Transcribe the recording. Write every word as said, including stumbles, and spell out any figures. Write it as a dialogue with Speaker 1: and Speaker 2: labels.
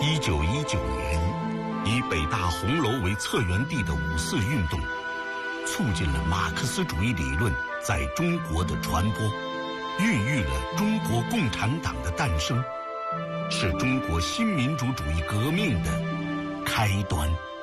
Speaker 1: 一九一九年，以北大红楼为策源地的五四运动，促进了马克思主义理论在中国的传播，孕育了中国共产党的诞生，是中国新民主主义革命的开端。